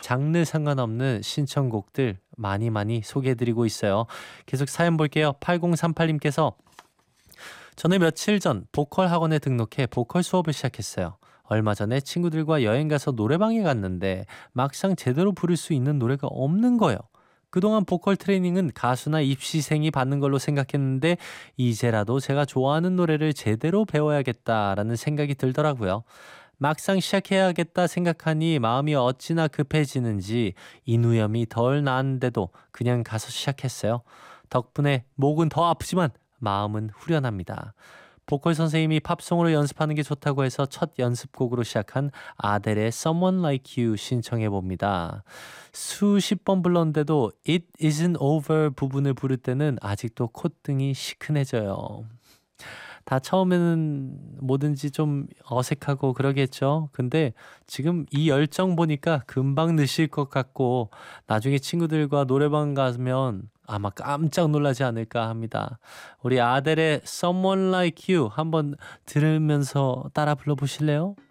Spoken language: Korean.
장르 상관없는 신청곡들 많이 소개해드리고 있어요. 계속 사연 볼게요. 8038님께서 저는 며칠 전 보컬 학원에 등록해 보컬 수업을 시작했어요. 얼마 전에 친구들과 여행 가서 노래방에 갔는데 막상 제대로 부를 수 있는 노래가 없는 거예요. 그동안 보컬 트레이닝은 가수나 입시생이 받는 걸로 생각했는데 이제라도 제가 좋아하는 노래를 제대로 배워야겠다라는 생각이 들더라고요. 막상 시작해야겠다 생각하니 마음이 어찌나 급해지는지 인후염이 덜 나았는데도 그냥 가서 시작했어요. 덕분에 목은 더 아프지만 마음은 후련합니다. 보컬 선생님이 팝송으로 연습하는 게 좋다고 해서 첫 연습곡으로 시작한 아델의 Someone Like You 신청해 봅니다. 수십 번 불렀는데도 It Isn't Over 부분을 부를 때는 아직도 콧등이 시큰해져요. 다 처음에는 뭐든지 좀 어색하고 그러겠죠. 근데 지금 이 열정 보니까 금방 느실 것 같고 나중에 친구들과 노래방 가면 아마 깜짝 놀라지 않을까 합니다. 우리 아델의 Someone Like You 한번 들으면서 따라 불러보실래요?